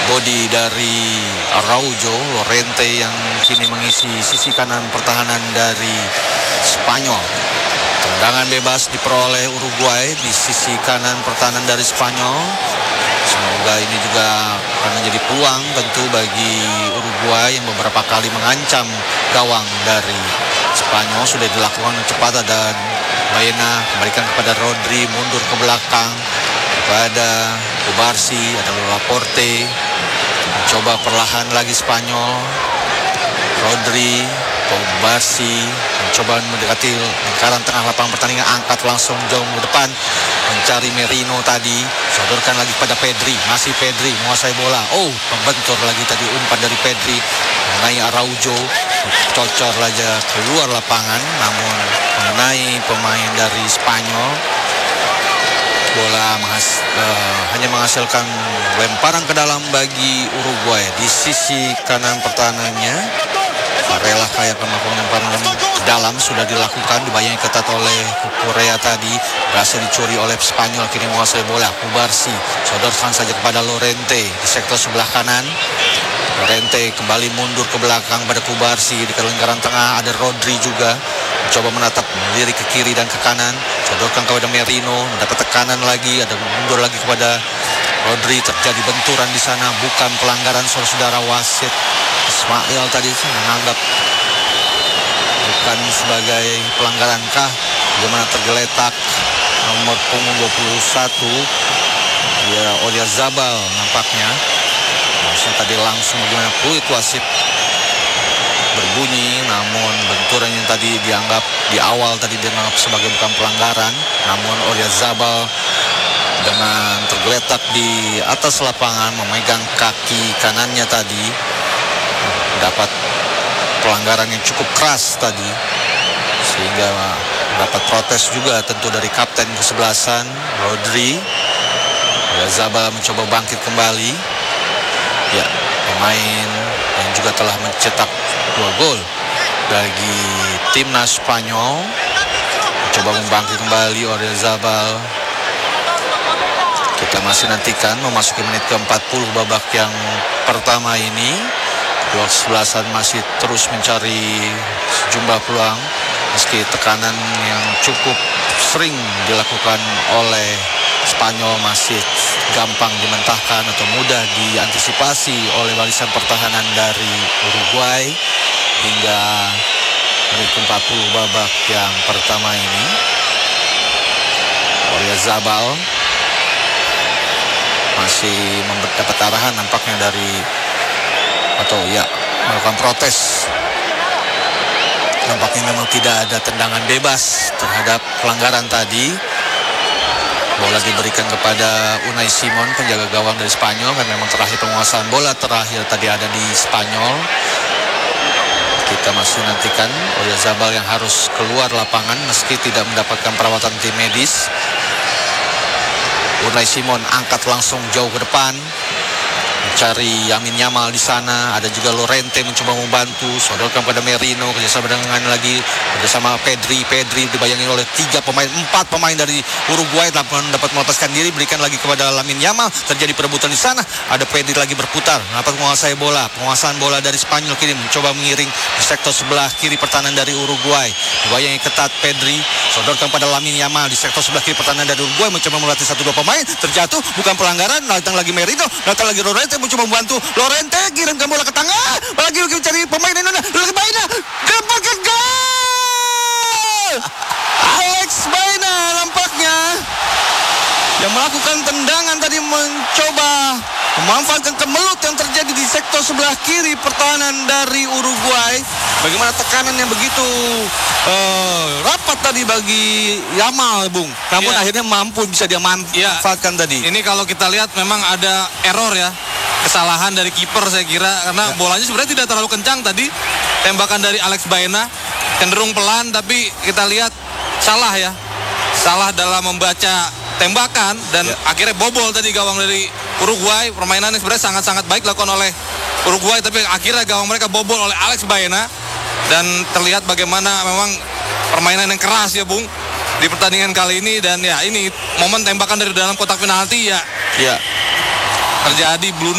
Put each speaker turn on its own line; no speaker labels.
body dari Araujo, Lorente yang kini mengisi sisi kanan pertahanan dari Spanyol. Tendangan bebas diperoleh Uruguay di sisi kanan pertahanan dari Spanyol. Semoga ini juga akan menjadi peluang tentu bagi Uruguay yang beberapa kali mengancam gawang dari Spanyol. Sudah dilakukan cepat, ada Baena kembalikan kepada Rodri, mundur ke belakang kepada Cubarsí, ada Laporte, mencoba perlahan lagi Spanyol. Rodri, Cubarsí mencoba mendekati lingkaran tengah lapangan pertandingan, angkat langsung jauh ke depan mencari Merino tadi, sodorkan lagi pada Pedri, masih Pedri menguasai bola. Oh, pembentur lagi tadi umpan dari Pedri mengenai Araujo, cocor aja keluar lapangan, namun mengenai pemain dari Spanyol. Bola hanya menghasilkan lemparan ke dalam bagi Uruguay. Di sisi kanan pertahanannya Varela kayak melakukan lemparan ke dalam, sudah dilakukan, dibayangi ketat oleh Korea tadi, berhasil dicuri oleh Spanyol, kini menguasai bola. Cubarsí sodorkan saja kepada Lorente di sektor sebelah kanan. Lorente kembali mundur ke belakang pada Cubarsí, di lingkaran tengah ada Rodri juga mencoba menatap melirik ke kiri dan ke kanan, sodorkan kepada Merino, mendapat tekanan lagi, ada mundur lagi kepada Rodri, terjadi benturan di sana, bukan pelanggaran saudara wasit Ismail tadi menganggap bukan sebagai pelanggaran kah, bagaimana tergeletak nomor punggung 21 ya Oyarzabal nampaknya. Maksudnya tadi langsung bagaimana fluid wasit berbunyi, namun benturan yang tadi dianggap di awal tadi dianggap sebagai bukan pelanggaran, namun Oyarzabal dengan tergeletak di atas lapangan memegang kaki kanannya tadi dapat pelanggaran yang cukup keras tadi, sehingga dapat protes juga tentu dari kapten kesebelasan Rodri. Oyarzabal mencoba bangkit kembali. Ya, pemain yang juga telah mencetak 2 gol bagi timnas Spanyol mencoba membangkit kembali Oyarzabal. Kita masih nantikan memasuki menit ke-40 babak yang pertama ini. Dua kesebelasan masih terus mencari sejumlah peluang meski tekanan yang cukup sering dilakukan oleh Spanyol masih gampang dimentahkan atau mudah diantisipasi oleh barisan pertahanan dari Uruguay hingga menit ke-40 babak yang pertama ini. Oyarzabal masih mendapat arahan nampaknya dari melakukan protes. Nampaknya memang tidak ada tendangan bebas terhadap pelanggaran tadi. Bola diberikan kepada Unai Simon, penjaga gawang dari Spanyol, kan memang terakhir penguasaan bola terakhir tadi ada di Spanyol. Kita masih nantikan Oyarzabal yang harus keluar lapangan meski tidak mendapatkan perawatan tim medis. Unai Simon angkat langsung jauh ke depan, mencari Yamin Yamal di sana. Ada juga Lorente mencoba membantu, sodorkan pada Merino, kerjasama dengan lagi bersama Pedri dibayangi oleh 4 pemain dari Uruguay dapat melepaskan diri, berikan lagi kepada Yamin Yamal, terjadi perebutan di sana. Ada Pedri lagi berputar, dapat menguasai bola. Penguasaan bola dari Spanyol kini mencoba mengiring di sektor sebelah kiri pertahanan dari Uruguay, dibayangi ketat Pedri, sodorkan pada Yamin Yamal di sektor sebelah kiri pertahanan dari Uruguay, mencoba melatih 1-2 pemain, terjatuh, bukan pelanggaran. Datang lagi Merino, datang lagi Lorente mencoba membantu. Lorente kirimkan bola ke tengah, lagi mencari pemain Indonesia, lagi Baena, dapatkan gol. Alex Baena nampaknya yang melakukan tendangan tadi mencoba memanfaatkan kemelut yang terjadi di sektor sebelah kiri pertahanan dari Uruguay. Bagaimana tekanan yang begitu rapat tadi bagi Yamal, Bung. Namun akhirnya bisa dia manfaatkan tadi.
Ini kalau kita lihat memang ada error ya, kesalahan dari kiper saya kira, karena bolanya sebenarnya tidak terlalu kencang tadi. Tembakan dari Alex Baena cenderung pelan, tapi kita lihat salah dalam membaca tembakan dan akhirnya bobol tadi gawang dari Uruguay. Permainan yang sebenarnya sangat-sangat baik dilakukan oleh Uruguay, tapi akhirnya gawang mereka bobol oleh Alex Baena. Dan terlihat bagaimana memang permainan yang keras ya, Bung, di pertandingan kali ini. Dan ya ini momen tembakan dari dalam kotak penalti terjadi blunder